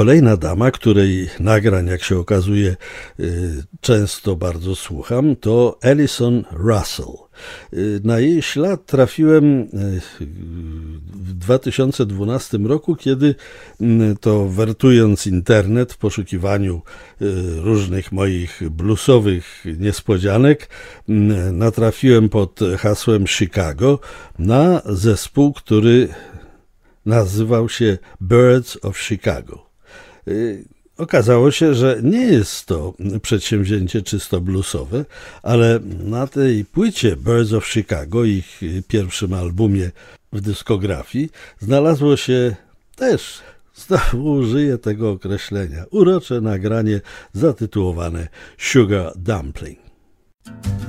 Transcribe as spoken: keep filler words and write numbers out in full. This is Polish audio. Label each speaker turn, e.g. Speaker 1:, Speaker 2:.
Speaker 1: kolejna dama, której nagrań, jak się okazuje, często bardzo słucham, to Alison Russell. Na jej ślad trafiłem w dwa tysiące dwunastym roku, kiedy to wertując internet w poszukiwaniu różnych moich bluesowych niespodzianek, natrafiłem pod hasłem Chicago na zespół, który nazywał się Birds of Chicago. Okazało się, że nie jest to przedsięwzięcie czysto bluesowe, ale na tej płycie Birds of Chicago, ich pierwszym albumie w dyskografii, znalazło się też, znowu użyję tego określenia, urocze nagranie zatytułowane Sugar Dumpling.